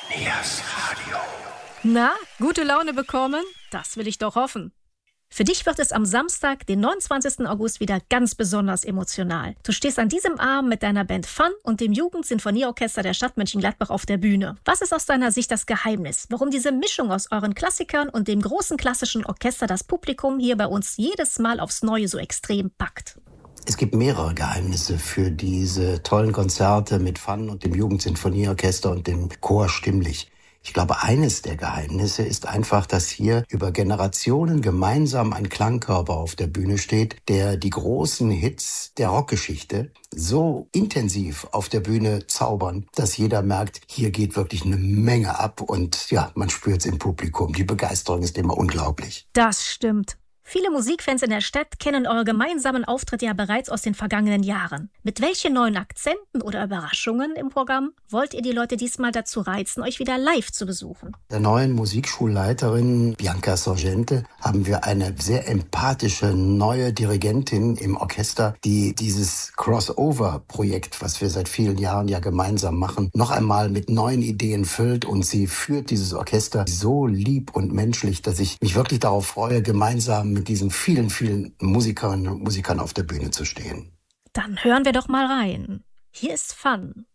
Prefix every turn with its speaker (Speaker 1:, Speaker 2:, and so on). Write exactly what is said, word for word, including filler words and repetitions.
Speaker 1: Nias Radio.
Speaker 2: Na, gute Laune bekommen? Das will ich doch hoffen. Für dich wird es am Samstag, den neunundzwanzigsten August, wieder ganz besonders emotional. Du stehst an diesem Abend mit deiner Band Fun und dem Jugendsinfonieorchester der Stadt Mönchengladbach auf der Bühne. Was ist aus deiner Sicht das Geheimnis, warum diese Mischung aus euren Klassikern und dem großen klassischen Orchester das Publikum hier bei uns jedes Mal aufs Neue so extrem packt?
Speaker 3: Es gibt mehrere Geheimnisse für diese tollen Konzerte mit Fun und dem Jugendsinfonieorchester und dem Chor Stimmlich. Ich glaube, eines der Geheimnisse ist einfach, dass hier über Generationen gemeinsam ein Klangkörper auf der Bühne steht, der die großen Hits der Rockgeschichte so intensiv auf der Bühne zaubern, dass jeder merkt, hier geht wirklich eine Menge ab und ja, man spürt es im Publikum. Die Begeisterung ist immer unglaublich.
Speaker 2: Das stimmt. Viele Musikfans in der Stadt kennen eure gemeinsamen Auftritte ja bereits aus den vergangenen Jahren. Mit welchen neuen Akzenten oder Überraschungen im Programm wollt ihr die Leute diesmal dazu reizen, euch wieder live zu besuchen?
Speaker 3: Der neuen Musikschulleiterin Bianca Sorgente haben wir eine sehr empathische neue Dirigentin im Orchester, die dieses Crossover-Projekt, was wir seit vielen Jahren ja gemeinsam machen, noch einmal mit neuen Ideen füllt, und sie führt dieses Orchester so lieb und menschlich, dass ich mich wirklich darauf freue, gemeinsam mit diesen vielen, vielen Musikerinnen und Musikern auf der Bühne zu stehen.
Speaker 2: Dann hören wir doch mal rein. Hier ist Fun.